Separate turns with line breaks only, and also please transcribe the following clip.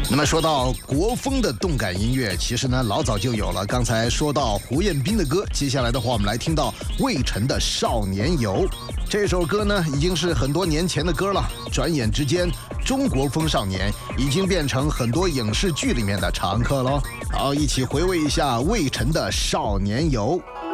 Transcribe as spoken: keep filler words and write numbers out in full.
那么说到国风的动感音乐，其实呢老早就有了。刚才说到胡彦斌的歌，接下来的话我们来听到魏晨的《少年游》。这首歌呢已经是很多年前的歌了，转眼之间中国风少年已经变成很多影视剧里面的常客咯。好，一起回味一下魏晨的《少年游》。